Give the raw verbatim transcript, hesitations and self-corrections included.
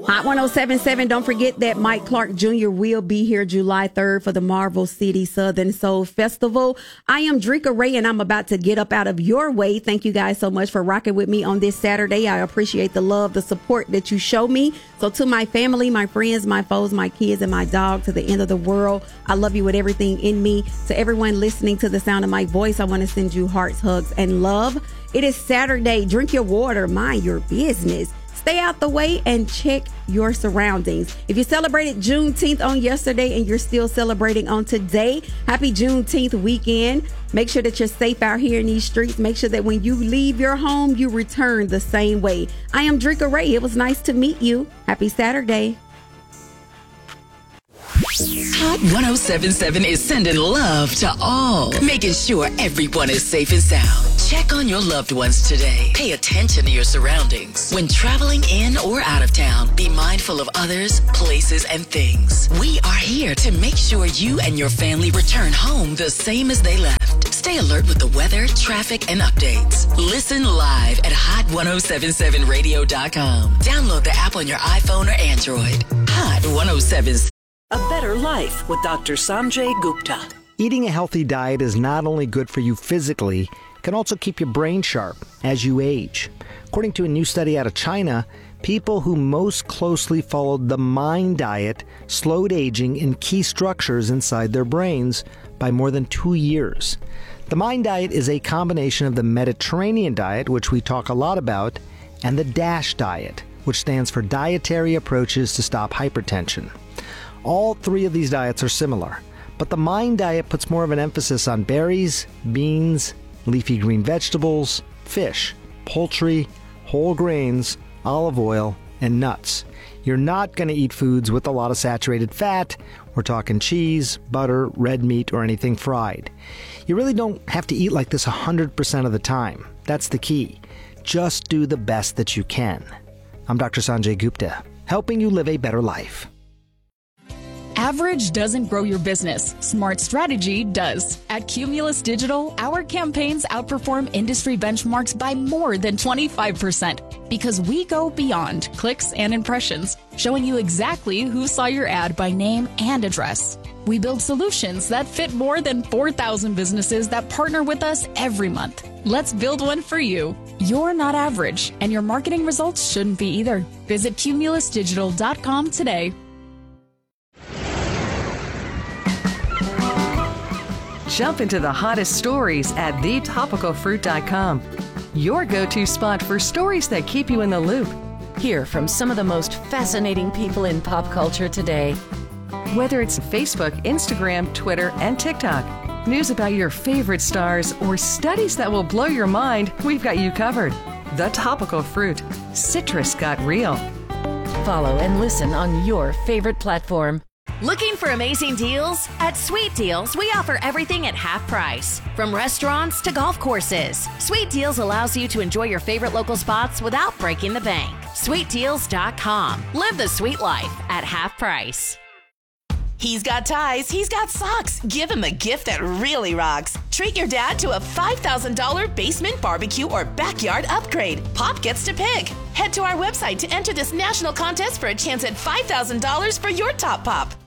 Hot one oh seven point seven. Don't forget that Mike Clark Junior will be here July third for the Marvel City Southern Soul Festival. I am Drika Ray, and I'm about to get up out of your way. Thank you guys so much for rocking with me on this Saturday. I appreciate the love, the support that you show me. So to my family, my friends, my foes, my kids, and my dog to the end of the world, I love you with everything in me. To everyone listening to the sound of my voice, I want to send you hearts, hugs, and love. It is Saturday. Drink your water. Mind your business. Stay out the way and check your surroundings. If you celebrated Juneteenth on yesterday and you're still celebrating on today, happy Juneteenth weekend. Make sure that you're safe out here in these streets. Make sure that when you leave your home, you return the same way. I am Drika Ray. It was nice to meet you. Happy Saturday. Hot one oh seven point seven is sending love to all, making sure everyone is safe and sound. Check on your loved ones today. Pay attention to your surroundings. When traveling in or out of town, be mindful of others, places, and things. We are here to make sure you and your family return home the same as they left. Stay alert with the weather, traffic, and updates. Listen live at hot one oh seven point seven radio dot com. Download the app on your iPhone or Android. Hot one oh seven point seven. A Better Life with Doctor Sanjay Gupta. Eating a healthy diet is not only good for you physically, it can also keep your brain sharp as you age. According to a new study out of China, people who most closely followed the MIND diet slowed aging in key structures inside their brains by more than two years. The MIND diet is a combination of the Mediterranean diet, which we talk a lot about, and the DASH diet, which stands for Dietary Approaches to Stop Hypertension. All three of these diets are similar, but the MIND diet puts more of an emphasis on berries, beans, leafy green vegetables, fish, poultry, whole grains, olive oil, and nuts. You're not going to eat foods with a lot of saturated fat. We're talking cheese, butter, red meat, or anything fried. You really don't have to eat like this one hundred percent of the time. That's the key. Just do the best that you can. I'm Doctor Sanjay Gupta, helping you live a better life. Average doesn't grow your business. Smart strategy does. At Cumulus Digital, our campaigns outperform industry benchmarks by more than twenty-five percent because we go beyond clicks and impressions, showing you exactly who saw your ad by name and address. We build solutions that fit more than four thousand businesses that partner with us every month. Let's build one for you. You're not average, and your marketing results shouldn't be either. Visit cumulus digital dot com today. Jump into the hottest stories at the topical fruit dot com. Your go-to spot for stories that keep you in the loop. Hear from some of the most fascinating people in pop culture today. Whether it's Facebook, Instagram, Twitter, and TikTok, news about your favorite stars, or studies that will blow your mind, we've got you covered. The Topical Fruit. Citrus got real. Follow and listen on your favorite platform. Looking for amazing deals? At Sweet Deals, we offer everything at half price. From restaurants to golf courses, Sweet Deals allows you to enjoy your favorite local spots without breaking the bank. sweet deals dot com. Live the sweet life at half price. He's got ties, he's got socks. Give him a gift that really rocks. Treat your dad to a five thousand dollars basement barbecue or backyard upgrade. Pop gets to pick. Head to our website to enter this national contest for a chance at five thousand dollars for your top pop.